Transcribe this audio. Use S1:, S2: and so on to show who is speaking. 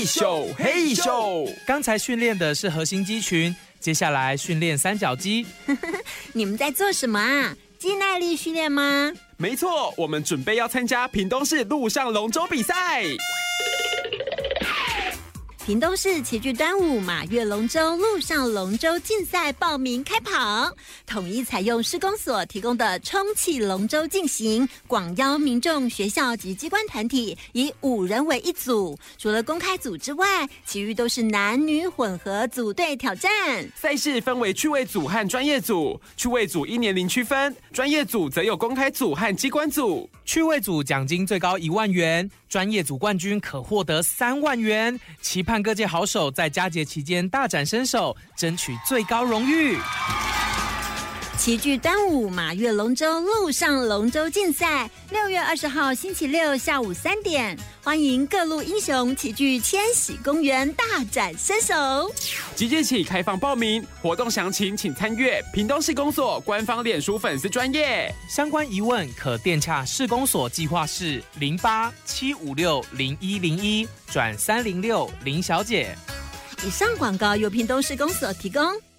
S1: 嘿咻嘿咻。
S2: 刚才训练的是核心肌群，接下来训练三角肌。
S3: 你们在做什么啊？肌耐力训练吗？
S1: 没错，我们准备要参加屏东市陆上龙舟比赛。
S3: 屏东市齐聚端午马月龙舟陆上龙舟竞赛报名开跑，统一采用市公所提供的充气龙舟进行，广邀民众、学校及机关团体，以5人为一组。除了公开组之外，其余都是男女混合组队挑战。
S1: 赛事分为趣味组和专业组，趣味组依年龄区分，专业组则有公开组和机关组。
S2: 趣味组奖金最高1万元，专业组冠军可获得3万元。期盼各界好手在佳节期间大展身手，争取最高荣誉。
S3: 齐聚端午马月龙舟陆上龙舟竞赛，6月20号星期六下午3点，欢迎各路英雄齐聚千禧公园大展身手。
S1: 即日起开放报名，活动详情请参阅屏东市公所官方脸书粉丝专页。
S2: 相关疑问可电洽市公所计划室0875601101转306林小姐。
S3: 以上广告由屏东市公所提供。